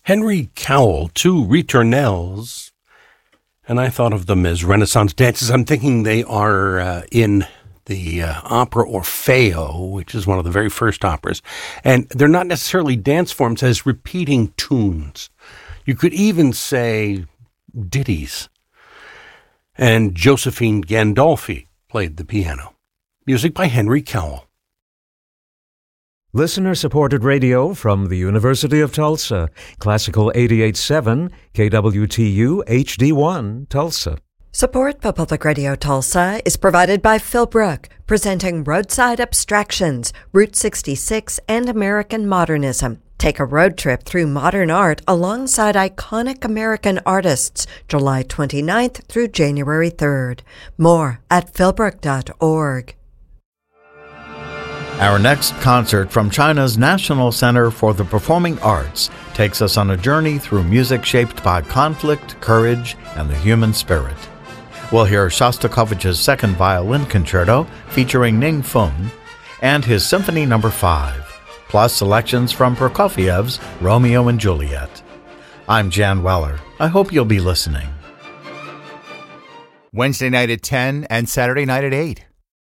Henry Cowell, two ritornelles, and I thought of them as Renaissance dances. I'm thinking they are in the opera Orfeo, which is one of the very first operas, and they're not necessarily dance forms as repeating tunes. You could even say ditties. And Josephine Gandolfi played the piano. Music by Henry Cowell. Listener-supported radio from the University of Tulsa. Classical 88.7, KWTU HD1, Tulsa. Support for Public Radio Tulsa is provided by Philbrook, presenting Roadside Abstractions, Route 66, and American Modernism. Take a road trip through modern art alongside iconic American artists, July 29th through January 3rd. More at philbrook.org. Our next concert from China's National Center for the Performing Arts takes us on a journey through music shaped by conflict, courage, and the human spirit. We'll hear Shostakovich's Second Violin Concerto featuring Ning Feng and his Symphony No. 5, plus selections from Prokofiev's Romeo and Juliet. I'm Jan Weller. I hope you'll be listening. Wednesday night at 10 and Saturday night at 8.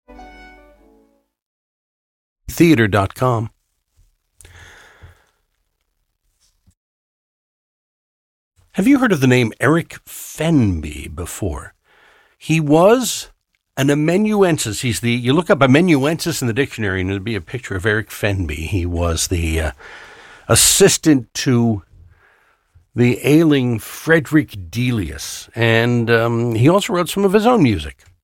Theater.com. Have you heard of the name Eric Fenby before? He was an amanuensis. You look up amanuensis in the dictionary and it'll be a picture of Eric Fenby. He was the assistant to the ailing Frederick Delius, and he also wrote some of his own music.